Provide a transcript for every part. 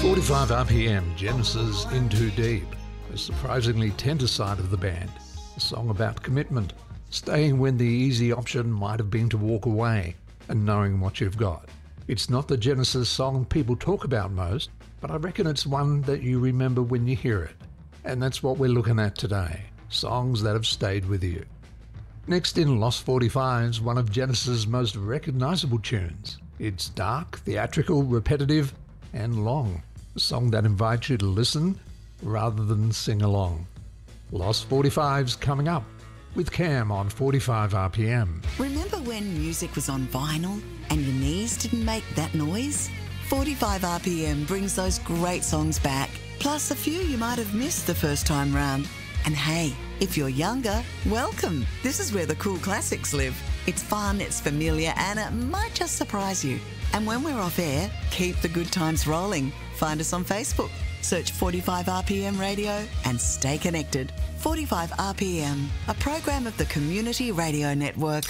45 RPM, Genesis In Too Deep, a surprisingly tender side of the band. A song about commitment, staying when the easy option might have been to walk away, and knowing what you've got. It's not the Genesis song people talk about most, but I reckon it's one that you remember when you hear it. And that's what we're looking at today, songs that have stayed with you. Next in Lost 45's one of Genesis' most recognisable tunes. It's dark, theatrical, repetitive, and long. A song that invites you to listen rather than sing along. Lost 45's coming up with Cam on 45 RPM. Remember when music was on vinyl and your knees didn't make that noise? 45 RPM brings those great songs back, plus a few you might have missed the first time round. And hey, if you're younger, welcome. This is where the cool classics live. It's fun, it's familiar, and it might just surprise you. And when we're off air, keep the good times rolling. Find us on Facebook. Search 45 RPM Radio and stay connected. 45 RPM, a program of the Community Radio Network.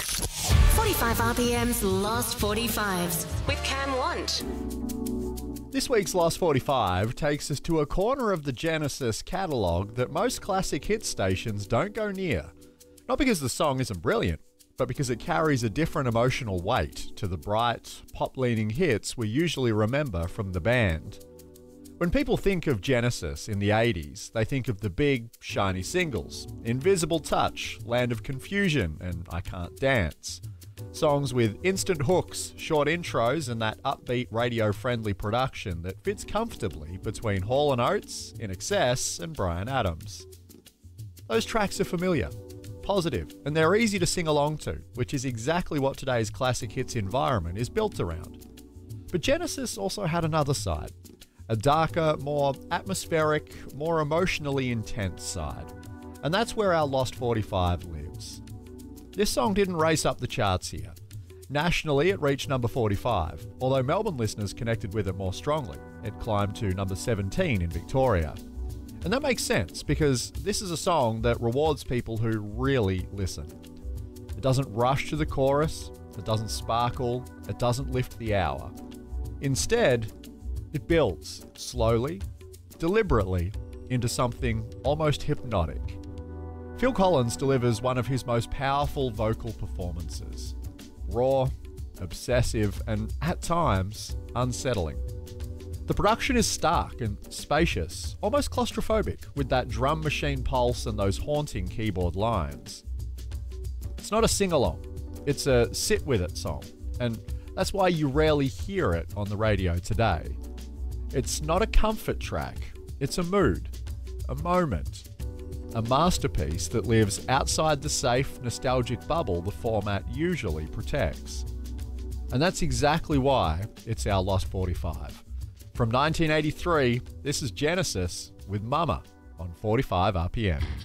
45 RPM's Lost 45s with Cam Want. This week's Lost 45 takes us to a corner of the Genesis catalogue that most classic hit stations don't go near. Not because the song isn't brilliant, but because it carries a different emotional weight to the bright, pop-leaning hits we usually remember from the band. When people think of Genesis in the 80s, they think of the big, shiny singles, Invisible Touch, Land of Confusion, and I Can't Dance. Songs with instant hooks, short intros, and that upbeat radio-friendly production that fits comfortably between Hall & Oates, INXS, and Bryan Adams. Those tracks are familiar, positive, and they're easy to sing along to, which is exactly what today's classic hits environment is built around. But Genesis also had another side. A darker, more atmospheric, more emotionally intense side. And that's where our Lost 45 lives. This song didn't race up the charts here. Nationally, it reached number 45, although Melbourne listeners connected with it more strongly. It climbed to number 17 in Victoria. And that makes sense, because this is a song that rewards people who really listen. It doesn't rush to the chorus, it doesn't sparkle, it doesn't lift the hour. Instead, it builds slowly, deliberately, into something almost hypnotic. Phil Collins delivers one of his most powerful vocal performances. Raw, obsessive, and at times, unsettling. The production is stark and spacious, almost claustrophobic, with that drum machine pulse and those haunting keyboard lines. It's not a sing-along, it's a sit-with-it song, and that's why you rarely hear it on the radio today. It's not a comfort track, it's a mood, a moment, a masterpiece that lives outside the safe, nostalgic bubble the format usually protects. And that's exactly why it's our Lost 45. From 1983, this is Genesis with Mama on 45 RPM.